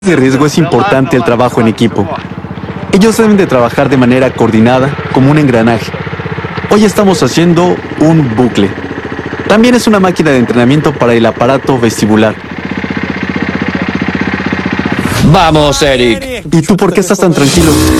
De riesgo es importante el trabajo en equipo. Ellos deben de trabajar de manera coordinada, como un engranaje. Hoy estamos haciendo un bucle. También es una máquina de entrenamiento para el aparato vestibular. Vamos, Eric. ¿Y tú por qué estás tan tranquilo?